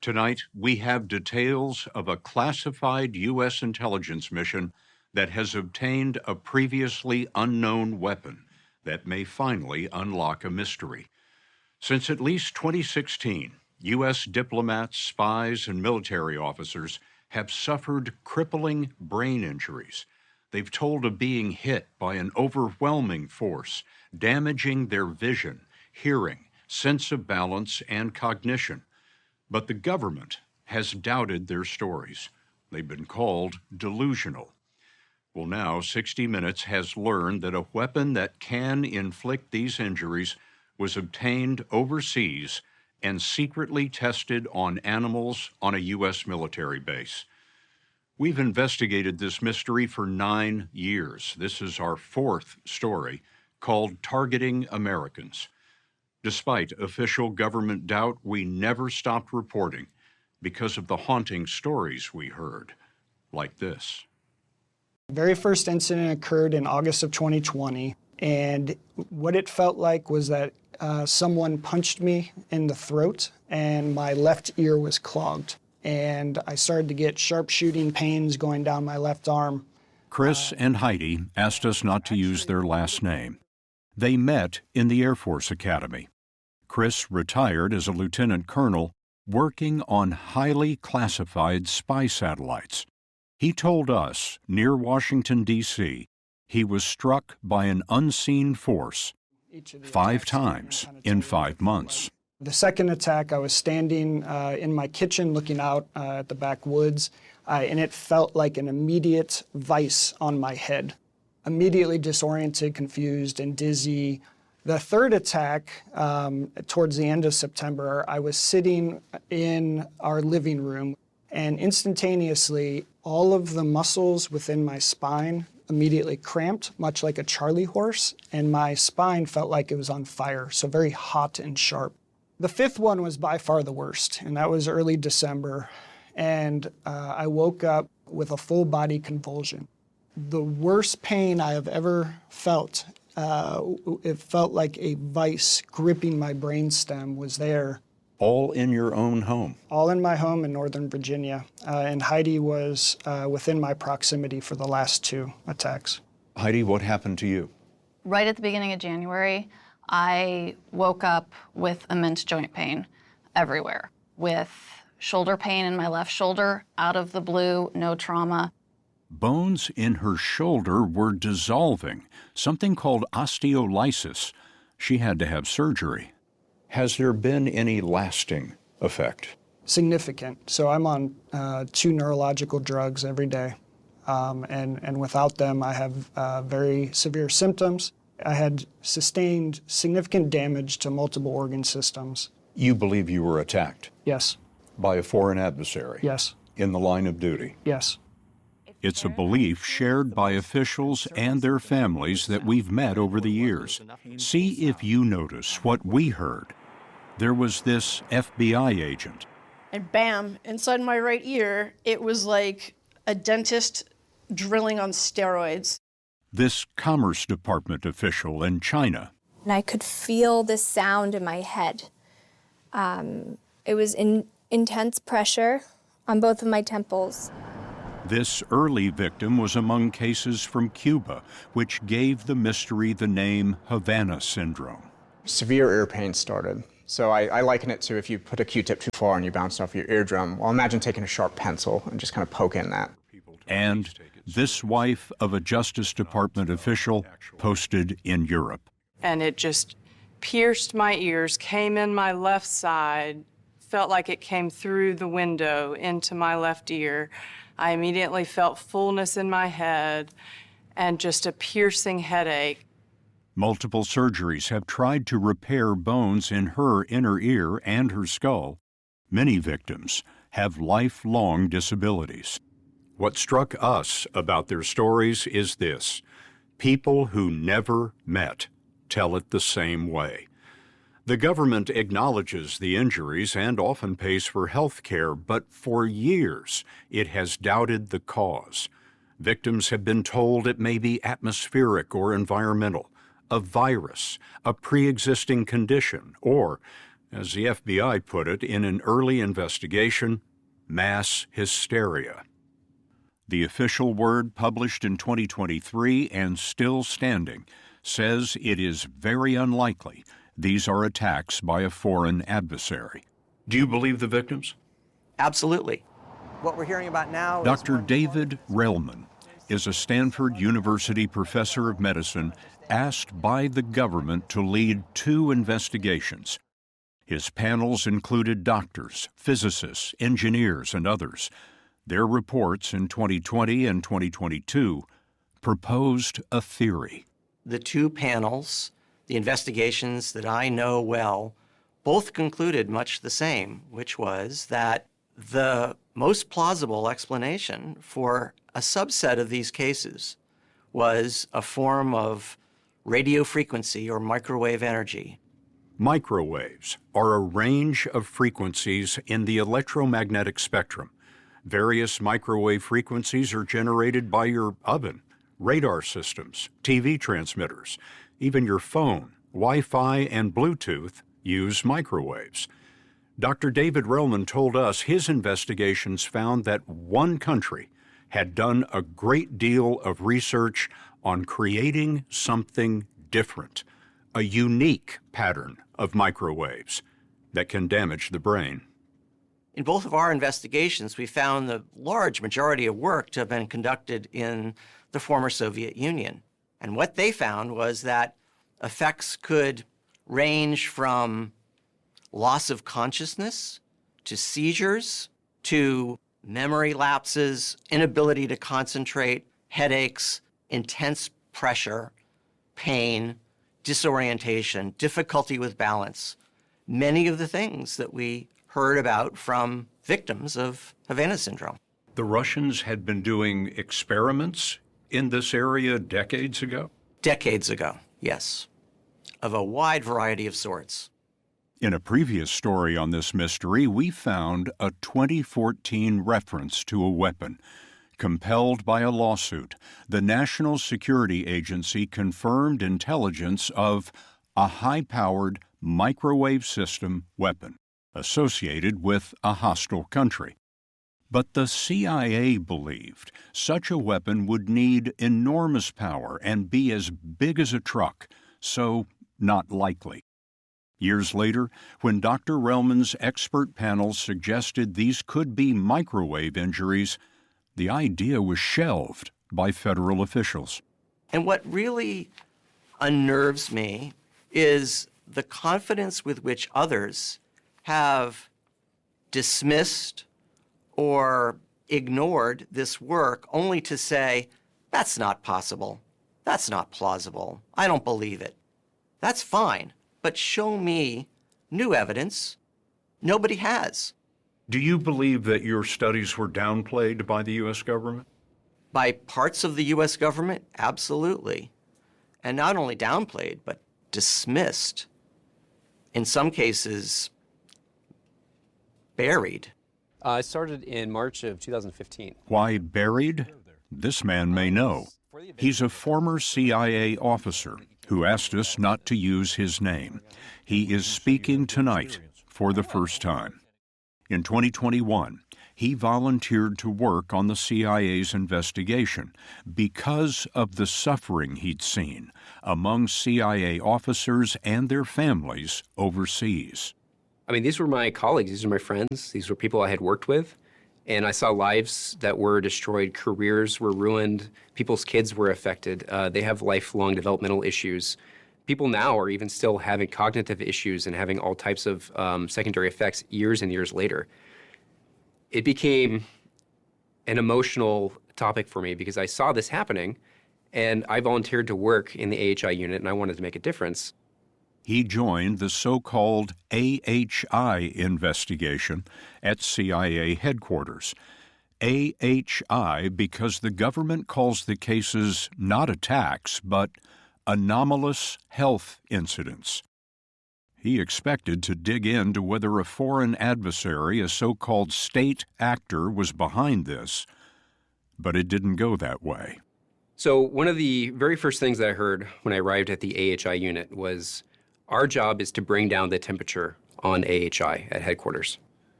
Tonight, we have details of a classified U.S. intelligence mission that has obtained a previously unknown weapon that may finally unlock a mystery. Since at least 2016, U.S. diplomats, spies, and military officers have suffered crippling brain injuries. They've told of being hit by an overwhelming force, damaging their vision, hearing, sense of balance, and cognition. But the government has doubted their stories. They've been called delusional. Well, now 60 Minutes has learned that a weapon that can inflict these injuries was obtained overseas and secretly tested on animals on a U.S. military base. We've investigated this mystery for 9 years. This is our fourth story, called Targeting Americans. Despite official government doubt, we never stopped reporting because of the haunting stories we heard, like this. The very first incident occurred in August of 2020, and what it felt like was that someone punched me in the throat and my left ear was clogged. And I started to get sharp shooting pains going down my left arm. Chris and Heidi asked us not to use their last name. They met in the Air Force Academy. Chris retired as a lieutenant colonel working on highly classified spy satellites. He told us, near Washington, D.C., he was struck by an unseen force 5 times in 5 months. The second attack, I was standing in my kitchen looking out at the backwoods, and it felt like an immediate vice on my head. Immediately disoriented, confused, and dizzy. The third attack, towards the end of September, I was sitting in our living room, and instantaneously, all of the muscles within my spine immediately cramped, much like a Charlie horse, and my spine felt like it was on fire, so very hot and sharp. The fifth one was by far the worst, and that was early December, and I woke up with a full body convulsion. The worst pain I have ever felt, it felt like a vice gripping my brainstem was there. All in your own home? All in my home in Northern Virginia, and Heidi was within my proximity for the last 2 attacks. Heidi, what happened to you? Right at the beginning of January, I woke up with immense joint pain everywhere, with shoulder pain in my left shoulder, out of the blue, no trauma. Bones in her shoulder were dissolving, something called osteolysis. She had to have surgery. Has there been any lasting effect? Significant. So I'm on 2 neurological drugs every day, and without them I have very severe symptoms. I had sustained significant damage to multiple organ systems. You believe you were attacked? Yes. By a foreign adversary? Yes. In the line of duty? Yes. It's a belief shared by officials and their families that we've met over the years. See if you notice what we heard. There was this FBI agent. And bam, inside my right ear, it was like a dentist drilling on steroids. This Commerce Department official in China. And I could feel the sound in my head. It was intense pressure on both of my temples. This early victim was among cases from Cuba, which gave the mystery the name Havana syndrome. Severe ear pain started. So I liken it to if you put a Q-tip too far and you bounce off your eardrum. Well, imagine taking a sharp pencil and just kind of poking that. And this wife of a Justice Department official posted in Europe. And it just pierced my ears, came in my left side, felt like it came through the window into my left ear. I immediately felt fullness in my head and just a piercing headache. Multiple surgeries have tried to repair bones in her inner ear and her skull. Many victims have lifelong disabilities. What struck us about their stories is this: people who never met tell it the same way. The government acknowledges the injuries and often pays for health care, but for years it has doubted the cause. Victims have been told it may be atmospheric or environmental, a virus, a pre-existing condition, or As the FBI put it in an early investigation, mass hysteria. The official word published in 2023 and still standing says it is very unlikely these are attacks by a foreign adversary. Do you believe the victims? Absolutely. What we're hearing about now Dr. David Relman is a Stanford University professor of medicine asked by the government to lead 2 investigations. His panels included doctors, physicists, engineers, and others. Their reports in 2020 and 2022 proposed a theory. The 2 panels, the investigations that I know well, both concluded much the same, which was that the most plausible explanation for a subset of these cases was a form of radio frequency or microwave energy. Microwaves are a range of frequencies in the electromagnetic spectrum. Various microwave frequencies are generated by your oven, radar systems, TV transmitters. Even your phone, Wi-Fi, and Bluetooth use microwaves. Dr. David Relman told us his investigations found that one country had done a great deal of research on creating something different, a unique pattern of microwaves that can damage the brain. In both of our investigations, we found the large majority of work to have been conducted in the former Soviet Union. And what they found was that effects could range from loss of consciousness to seizures to memory lapses, inability to concentrate, headaches, intense pressure, pain, disorientation, difficulty with balance. Many of the things that we heard about from victims of Havana syndrome. The Russians had been doing experiments in this area decades ago? Decades ago, yes, of a wide variety of sorts. In a previous story on this mystery, we found a 2014 reference to a weapon. Compelled by a lawsuit, the National Security Agency confirmed intelligence of a high-powered microwave system weapon associated with a hostile country. But the CIA believed such a weapon would need enormous power and be as big as a truck, so not likely. Years later, when Dr. Relman's expert panel suggested these could be microwave injuries, the idea was shelved by federal officials. And what really unnerves me is the confidence with which others have dismissed or ignored this work only to say, that's not possible, that's not plausible, I don't believe it. That's fine, but show me new evidence. Nobody has. Do you believe that your studies were downplayed by the U.S. government? By parts of the U.S. government, absolutely. And not only downplayed, but dismissed. In some cases, buried. I started in March of 2015. Why buried? This man may know. He's a former CIA officer who asked us not to use his name. He is speaking tonight for the first time. In 2021, he volunteered to work on the CIA's investigation because of the suffering he'd seen among CIA officers and their families overseas. I mean, these were my colleagues, these were my friends, these were people I had worked with, and I saw lives that were destroyed, careers were ruined, people's kids were affected, they have lifelong developmental issues. People now are even still having cognitive issues and having all types of secondary effects years and years later. It became an emotional topic for me because I saw this happening, and I volunteered to work in the AHI unit, and I wanted to make a difference. He joined the so-called AHI investigation at CIA headquarters. AHI because the government calls the cases not attacks, but anomalous health incidents. He expected to dig into whether a foreign adversary, a so-called state actor, was behind this, but it didn't go that way. So one of the very first things that I heard when I arrived at the AHI unit was, our job is to bring down the temperature on AHI at headquarters.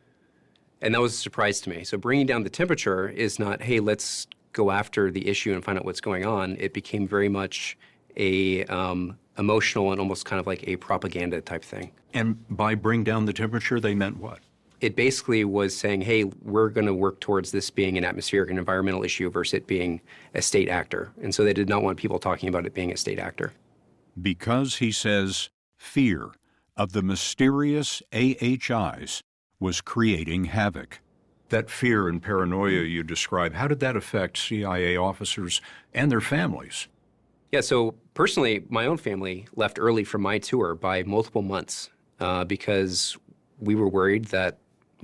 And that was a surprise to me. So bringing down the temperature is not, hey, let's go after the issue and find out what's going on. It became very much a emotional and almost kind of like a propaganda type thing. And by bring down the temperature, they meant what? It basically was saying, hey, we're going to work towards this being an atmospheric and environmental issue versus it being a state actor. And so they did not want people talking about it being a state actor. Because, he says, fear of the mysterious AHIs was creating havoc. That fear and paranoia you describe, how did that affect CIA officers and their families? Yeah, so personally, my own family left early from my tour by multiple months because we were worried that,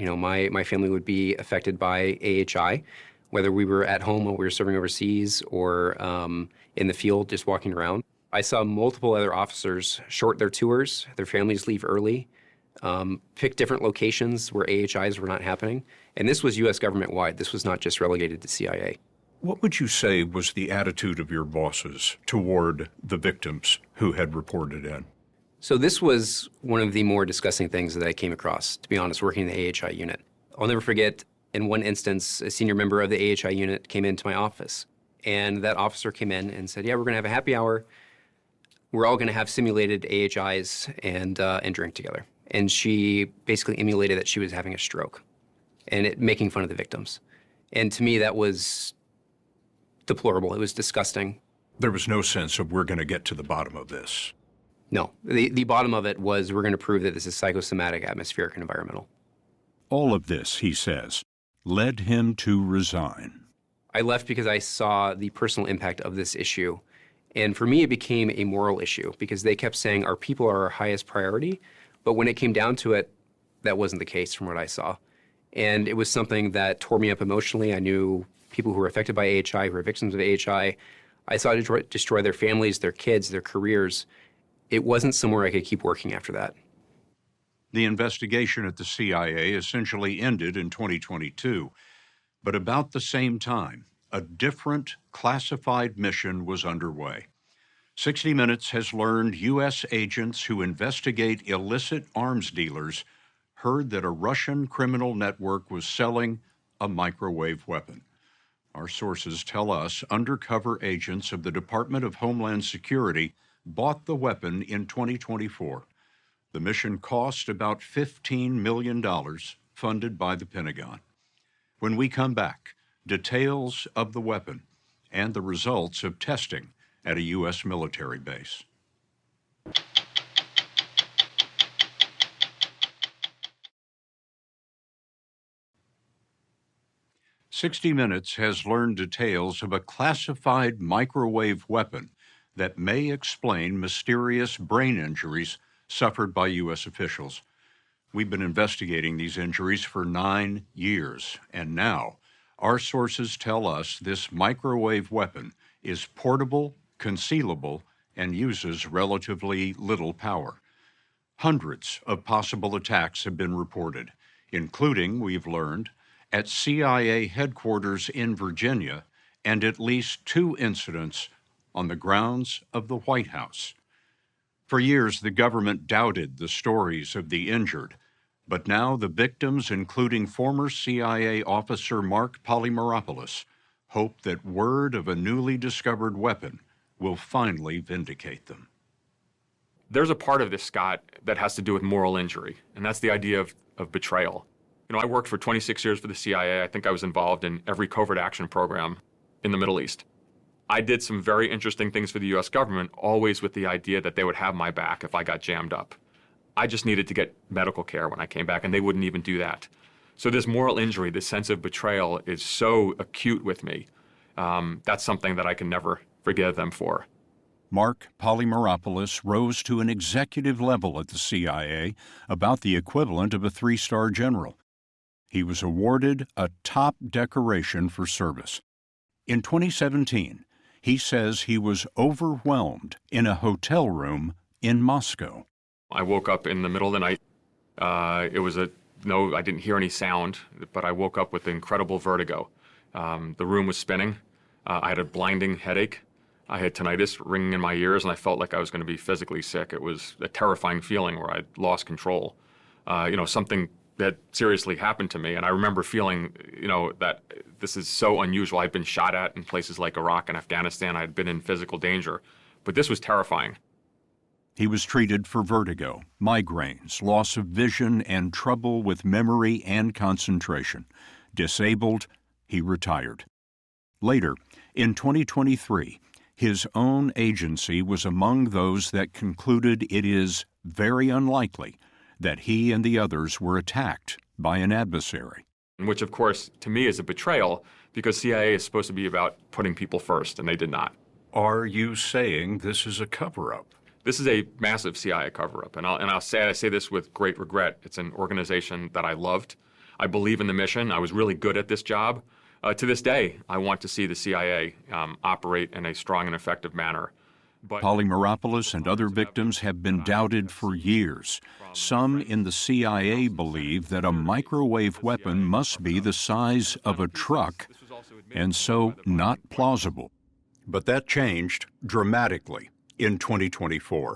my family would be affected by AHI, whether we were at home while we were serving overseas or in the field just walking around. I saw multiple other officers short their tours, their families leave early, pick different locations where AHIs were not happening. And this was U.S. government-wide. This was not just relegated to CIA. What would you say was the attitude of your bosses toward the victims who had reported in? So this was one of the more disgusting things that I came across, to be honest, working in the AHI unit. I'll never forget, in one instance, a senior member of the AHI unit came into my office. And that officer came in and said, yeah, we're going to have a happy hour. We're all going to have simulated AHIs and drink together. And she basically emulated that she was having a stroke and making fun of the victims. And to me, that was deplorable. It was disgusting. There was no sense of we're going to get to the bottom of this. No. The bottom of it was we're going to prove that this is psychosomatic, atmospheric, and environmental. All of this, he says, led him to resign. I left because I saw the personal impact of this issue. And for me, it became a moral issue because they kept saying our people are our highest priority. But when it came down to it, that wasn't the case from what I saw. And it was something that tore me up emotionally. I knew people who were affected by AHI, who were victims of AHI. I saw it destroy their families, their kids, their careers. It wasn't somewhere I could keep working after that. The investigation at the CIA essentially ended in 2022. But about the same time, a different classified mission was underway. 60 Minutes has learned U.S. agents who investigate illicit arms dealers heard that a Russian criminal network was selling a microwave weapon. Our sources tell us undercover agents of the Department of Homeland Security bought the weapon in 2024. The mission cost about $15 million, funded by the Pentagon. When we come back, details of the weapon and the results of testing at a U.S. military base. "60 Minutes has learned details of a classified microwave weapon that may explain mysterious brain injuries suffered by U.S. officials. We've been investigating these injuries for 9 years, and now our sources tell us this microwave weapon is portable, concealable, and uses relatively little power. Hundreds of possible attacks have been reported, including, we've learned, at CIA headquarters in Virginia and at least 2 incidents on the grounds of the White House. For years, the government doubted the stories of the injured, but now the victims, including former CIA officer Mark Polymeropoulos, hope that word of a newly discovered weapon will finally vindicate them. There's a part of this, Scott, that has to do with moral injury, and that's the idea of betrayal. I worked for 26 years for the CIA. I think I was involved in every covert action program in the Middle East. I did some very interesting things for the U.S. government, always with the idea that they would have my back if I got jammed up. I just needed to get medical care when I came back, and they wouldn't even do that. So this moral injury, this sense of betrayal is so acute with me. That's something that I can never forgive them for. Mark Polymeropoulos rose to an executive level at the CIA, about the equivalent of a 3-star general. He was awarded a top decoration for service. In 2017, he says he was overwhelmed in a hotel room in Moscow. I woke up in the middle of the night. I didn't hear any sound, but I woke up with incredible vertigo. The room was spinning. I had a blinding headache. I had tinnitus ringing in my ears, and I felt like I was going to be physically sick. It was a terrifying feeling where I'd lost control. something that seriously happened to me. And I remember feeling, that this is so unusual. I'd been shot at in places like Iraq and Afghanistan. I'd been in physical danger. But this was terrifying. He was treated for vertigo, migraines, loss of vision, and trouble with memory and concentration. Disabled, he retired. Later, in 2023, his own agency was among those that concluded it is very unlikely that he and the others were attacked by an adversary. Which, of course, to me is a betrayal, because CIA is supposed to be about putting people first, and they did not. Are you saying this is a cover-up? This is a massive CIA cover-up, and I say this with great regret. It's an organization that I loved. I believe in the mission. I was really good at this job. To this day, I want to see the CIA operate in a strong and effective manner. But Polymeropoulos and other victims have been doubted for years. Some in the CIA believe that a microwave weapon must be the size of a truck, and so not plausible. But that changed dramatically in 2024.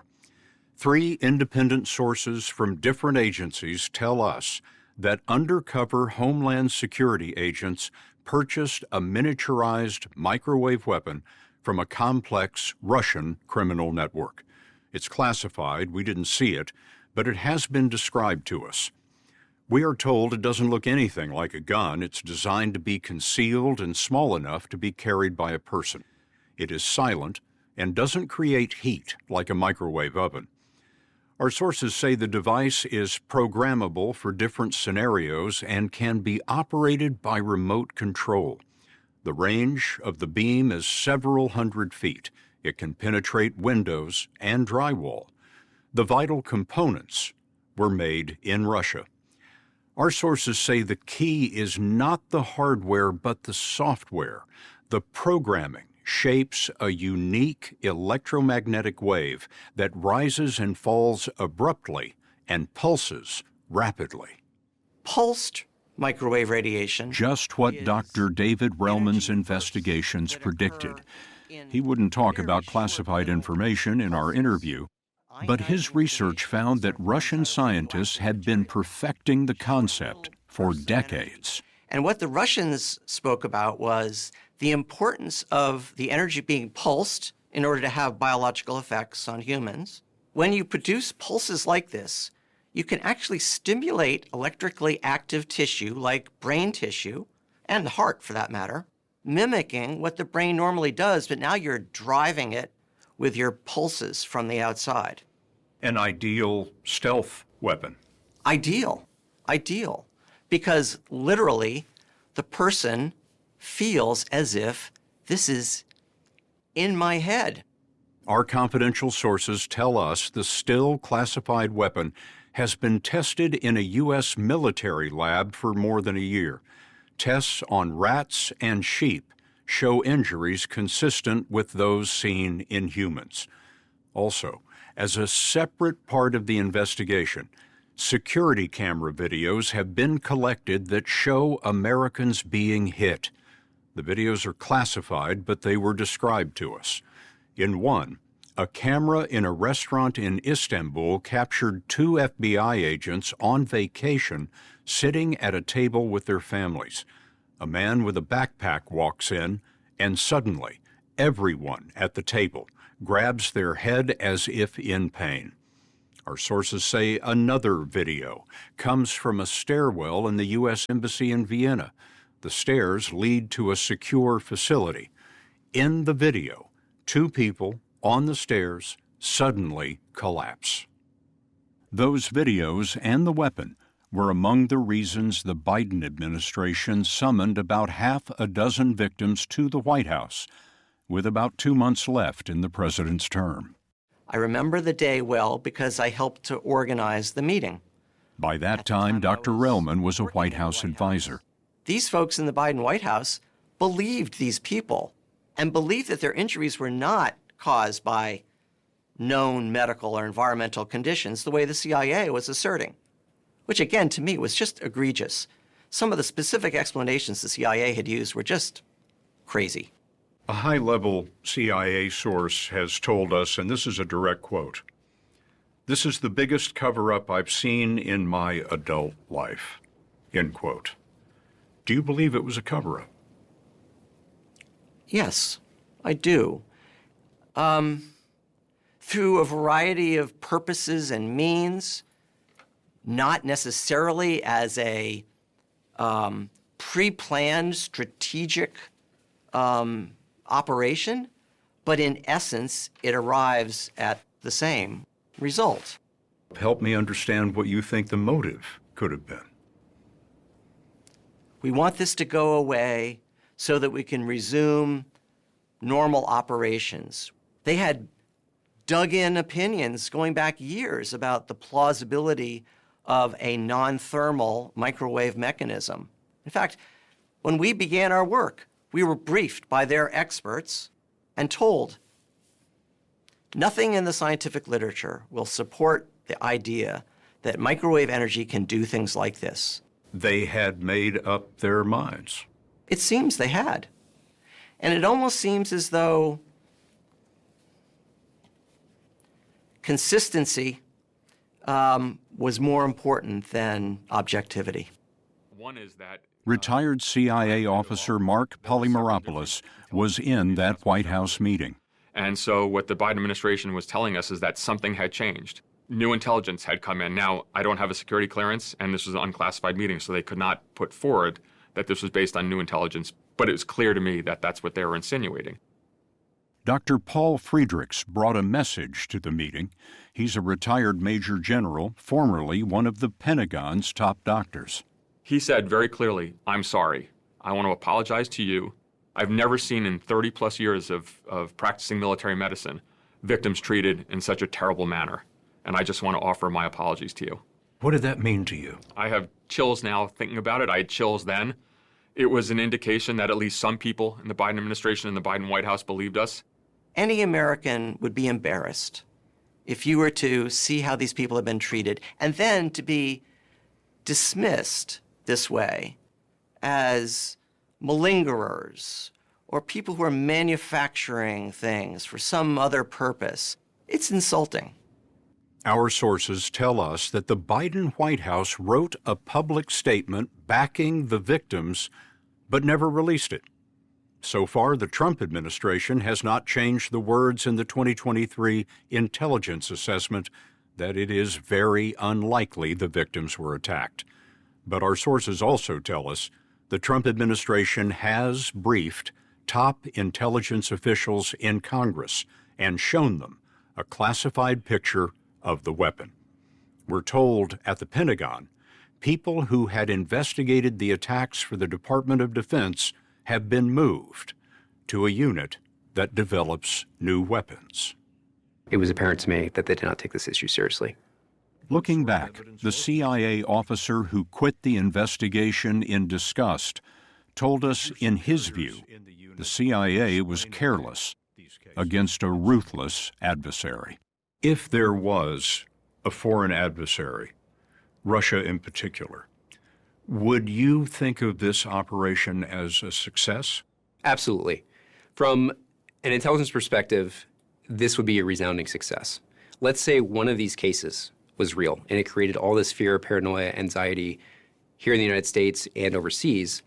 3 independent sources from different agencies tell us that undercover Homeland Security agents purchased a miniaturized microwave weapon from a complex Russian criminal network. It's classified, we didn't see it, but it has been described to us. We are told it doesn't look anything like a gun. It's designed to be concealed and small enough to be carried by a person. It is silent and doesn't create heat like a microwave oven. Our sources say the device is programmable for different scenarios and can be operated by remote control. The range of the beam is several hundred feet. It can penetrate windows and drywall. The vital components were made in Russia. Our sources say the key is not the hardware but the software. The programming shapes a unique electromagnetic wave that rises and falls abruptly and pulses rapidly. Pulsed microwave radiation. Just what Dr. David Relman's investigations predicted. He wouldn't talk about classified information in our interview, but his research found that Russian scientists had been perfecting the concept for decades. And what the Russians spoke about was the importance of the energy being pulsed in order to have biological effects on humans. When you produce pulses like this, you can actually stimulate electrically active tissue like brain tissue, and the heart for that matter, mimicking what the brain normally does, but now you're driving it with your pulses from the outside. An ideal stealth weapon. Ideal. Because literally, the person feels as if this is in my head. Our confidential sources tell us the still classified weapon has been tested in a U.S. military lab for more than a year. Tests on rats and sheep show injuries consistent with those seen in humans. Also, as a separate part of the investigation, security camera videos have been collected that show Americans being hit. The videos are classified, but they were described to us. In one, a camera in a restaurant in Istanbul captured 2 FBI agents on vacation sitting at a table with their families. A man with a backpack walks in, and suddenly, everyone at the table grabs their head as if in pain. Our sources say another video comes from a stairwell in the U.S. Embassy in Vienna. The stairs lead to a secure facility. In the video, 2 people on the stairs suddenly collapse. Those videos and the weapon were among the reasons the Biden administration summoned about half a dozen victims to the White House, with about 2 months left in the president's term. I remember the day well because I helped to organize the meeting. By that time, Dr. Relman was a White House advisor. These folks in the Biden White House believed these people and believed that their injuries were not caused by known medical or environmental conditions the way the CIA was asserting, which again to me was just egregious. Some of the specific explanations the CIA had used were just crazy. A high-level CIA source has told us, and this is a direct quote, "This is the biggest cover-up I've seen in my adult life," end quote. Do you believe it was a cover-up? Yes, I do. Through a variety of purposes and means, not necessarily as a pre-planned strategic operation, but in essence, it arrives at the same result. Help me understand what you think the motive could have been. We want this to go away so that we can resume normal operations. They had dug in opinions going back years about the plausibility of a non-thermal microwave mechanism. In fact, when we began our work, we were briefed by their experts and told nothing in the scientific literature will support the idea that microwave energy can do things like this. They had made up their minds. It seems they had. And it almost seems as though consistency was more important than objectivity. One is that Retired CIA officer Mark Polymeropoulos was in that White House meeting. And so what the Biden administration was telling us is that something had changed. New intelligence had come in. Now, I don't have a security clearance, and this was an unclassified meeting, so they could not put forward that this was based on new intelligence, but it was clear to me that that's what they were insinuating. Dr. Paul Friedrichs brought a message to the meeting. He's a retired Major General, formerly one of the Pentagon's top doctors. He said very clearly, "I'm sorry. I want to apologize to you. I've never seen in 30-plus years of practicing military medicine victims treated in such a terrible manner, and I just want to offer my apologies to you." What did that mean to you? I have chills now thinking about it. I had chills then. It was an indication that at least some people in the Biden administration and the Biden White House believed us. Any American would be embarrassed if you were to see how these people have been treated and then to be dismissed this way as malingerers or people who are manufacturing things for some other purpose. It's insulting. Our sources tell us that the Biden White House wrote a public statement backing the victims, but never released it. So far, the Trump administration has not changed the words in the 2023 intelligence assessment that it is very unlikely the victims were attacked. But our sources also tell us the Trump administration has briefed top intelligence officials in Congress and shown them a classified picture of the weapon. We're told at the Pentagon, people who had investigated the attacks for the Department of Defense have been moved to a unit that develops new weapons. It was apparent to me that they did not take this issue seriously. Looking back, the CIA officer who quit the investigation in disgust told us, in his view, the CIA was careless against a ruthless adversary. If there was a foreign adversary, Russia in particular, would you think of this operation as a success? Absolutely. From an intelligence perspective, this would be a resounding success. Let's say one of these cases was real and it created all this fear, paranoia, anxiety here in the United States and overseas.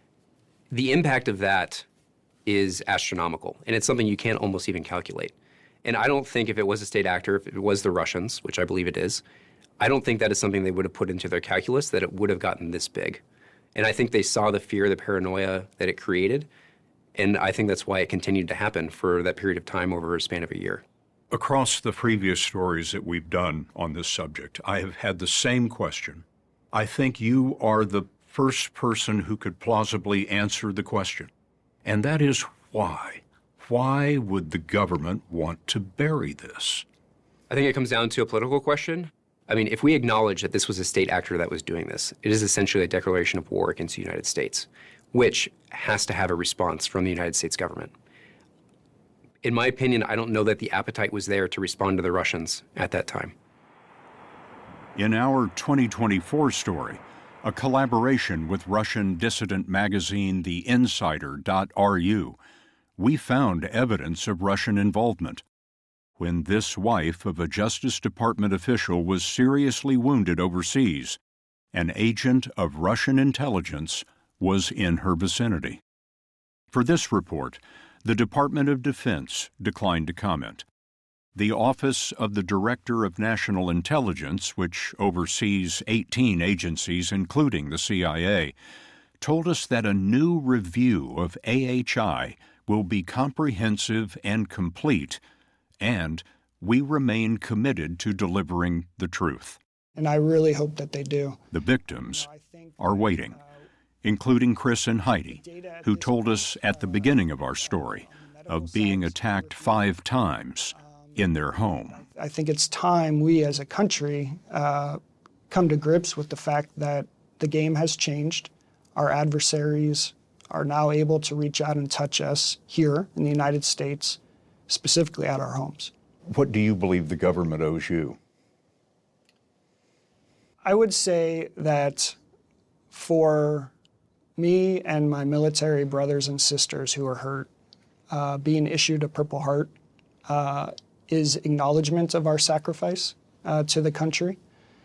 The impact of that is astronomical, and it's something you can't almost even calculate. And I don't think if it was a state actor, if it was the Russians, which I believe it is, I don't think that is something they would have put into their calculus that it would have gotten this big. And I think they saw the fear, the paranoia that it created, and I think that's why it continued to happen for that period of time over a span of a year. Across the previous stories that we've done on this subject, I have had the same question. I think you are the first person who could plausibly answer the question, and that is why. Why would the government want to bury this? I think it comes down to a political question. I mean, if we acknowledge that this was a state actor that was doing this, it is essentially a declaration of war against the United States, which has to have a response from the United States government. In my opinion, I don't know that the appetite was there to respond to the Russians at that time. In our 2024 story, a collaboration with Russian dissident magazine The Insider.ru, we found evidence of Russian involvement. when this wife of a Justice Department official was seriously wounded overseas. An agent of Russian intelligence was in her vicinity. For this report, the Department of Defense declined to comment. The Office of the Director of National Intelligence, which oversees 18 agencies, including the CIA, told us that a new review of AHI will be comprehensive and complete, and we remain committed to delivering the truth. And I really hope that they do. The victims are waiting, including Chris and Heidi, who told us at the beginning of our story of being attacked 5 times in their home. I think it's time we as a country come to grips with the fact that the game has changed. Our adversaries are now able to reach out and touch us here in the United States, specifically at our homes. What do you believe the government owes you? I would say that for me and my military brothers and sisters who are hurt, being issued a Purple Heart is acknowledgement of our sacrifice to the country.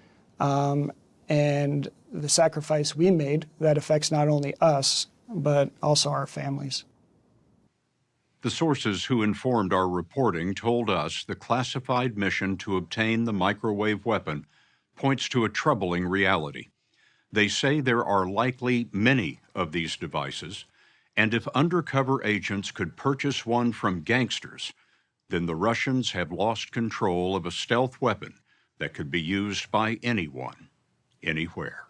And the sacrifice we made that affects not only us, but also our families. The sources who informed our reporting told us the classified mission to obtain the microwave weapon points to a troubling reality. They say there are likely many of these devices, and if undercover agents could purchase one from gangsters, then the Russians have lost control of a stealth weapon that could be used by anyone, anywhere.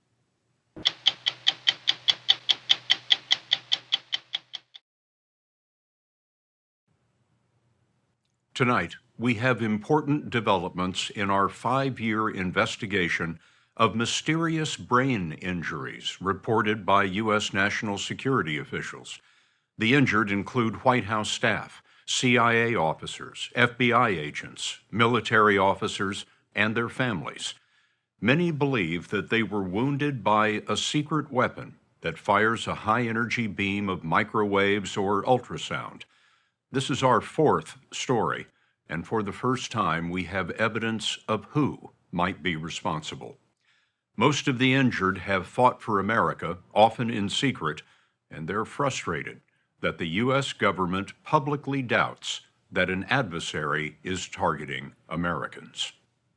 Tonight, we have important developments in our 5-year investigation of mysterious brain injuries reported by U.S. national security officials. The injured include White House staff, CIA officers, FBI agents, military officers, and their families. Many believe that they were wounded by a secret weapon that fires a high-energy beam of microwaves or ultrasound. This is our 4th story, and for the first time we have evidence of who might be responsible. Most of the injured have fought for America, often in secret, and they're frustrated that the U.S. government publicly doubts that an adversary is targeting Americans.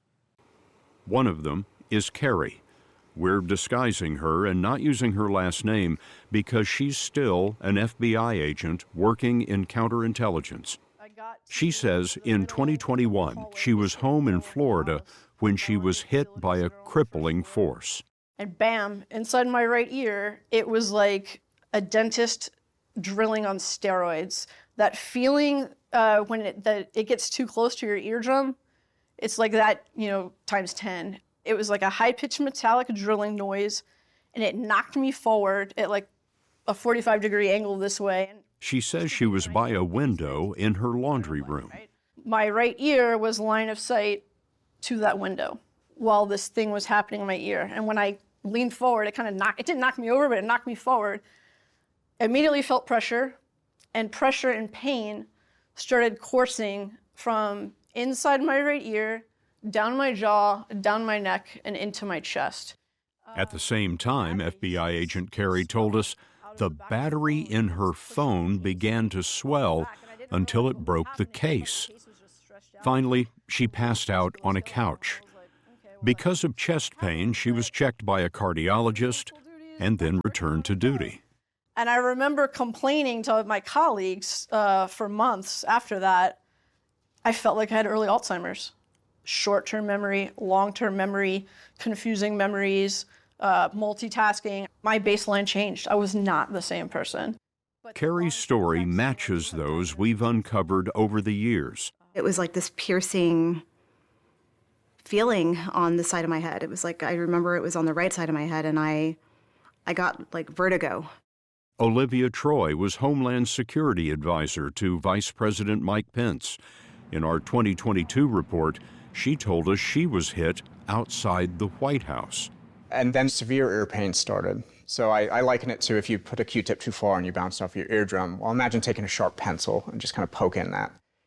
One of them is Carrie. We're disguising her and not using her last name because she's still an FBI agent working in counterintelligence. She says in 2021 she was home in Florida when she was hit by a crippling force. And bam, inside my right ear, it was like a dentist drilling on steroids. That feeling when it gets too close to your eardrum, it's like that, times 10. It was like a high-pitched metallic drilling noise, and it knocked me forward at like a 45-degree angle this way. She says she was by a window in her laundry room. My right ear was line of sight to that window while this thing was happening in my ear. And when I leaned forward, it didn't knock me over, but it knocked me forward. I immediately felt pressure, and pressure and pain started coursing from inside my right ear, down my jaw, down my neck, and into my chest. At the same time, FBI agent Carrie told us the battery in her phone began to swell until it broke the case. Finally, she passed out on a couch. Because of chest pain, she was checked by a cardiologist and then returned to duty. And I remember complaining to my colleagues for months after that. I felt like I had early Alzheimer's. Short-term memory, long-term memory, confusing memories, multitasking. My baseline changed. I was not the same person. Carrie's story matches those we've uncovered over the years. It was like this piercing feeling on the side of my head. It was like, I remember it was on the right side of my head, and I got like vertigo. Olivia Troy was Homeland Security Advisor to Vice President Mike Pence. In our 2022 report, she told us she was hit outside the White House. And then severe ear pain started. So I liken it to if you put a Q-tip too far and you bounce off your eardrum. Well, imagine taking a sharp pencil and just kind of poking that.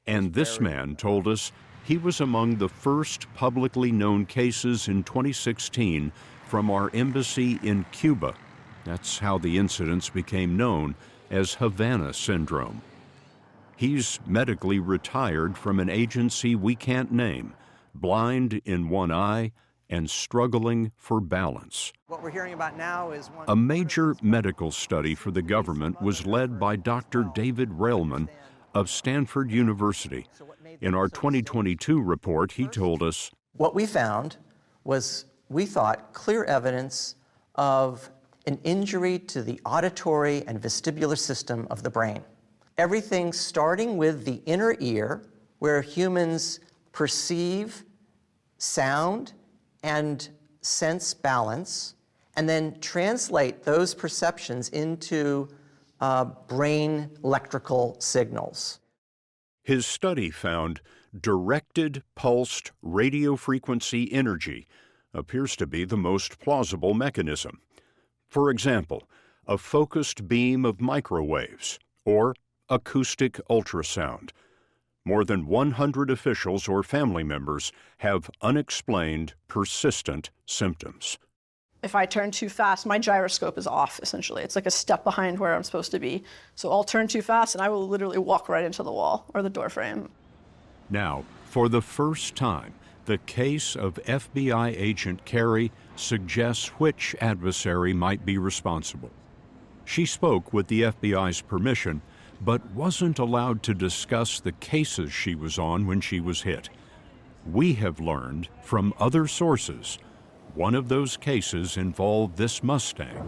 And this man told us he was among the first publicly known cases in 2016 from our embassy in Cuba. That's how the incidents became known as Havana syndrome. He's medically retired from an agency we can't name, blind in one eye and struggling for balance. What we're hearing about now is a major medical study for the government was led by Dr. David Railman of Stanford University. In our 2022 report, he told us, what we found was, we thought, clear evidence of an injury to the auditory and vestibular system of the brain. Everything starting with the inner ear, where humans perceive sound and sense balance, and then translate those perceptions into brain electrical signals. His study found directed pulsed radio frequency energy appears to be the most plausible mechanism. For example, a focused beam of microwaves or acoustic ultrasound. More than 100 officials or family members have unexplained, persistent symptoms. If I turn too fast, my gyroscope is off, essentially. It's like a step behind where I'm supposed to be. So I'll turn too fast and I will literally walk right into the wall or the door frame. Now, for the first time, the case of FBI agent Carey suggests which adversary might be responsible. She spoke with the FBI's permission, but wasn't allowed to discuss the cases she was on when she was hit. We have learned from other sources one of those cases involved this Mustang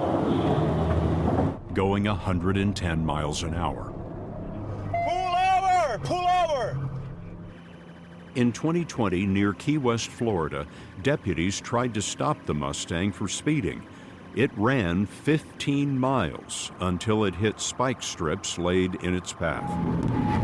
going 110 miles an hour. Pull over! Pull over! In 2020, near Key West, Florida, deputies tried to stop the Mustang for speeding. It ran 15 miles until it hit spike strips laid in its path.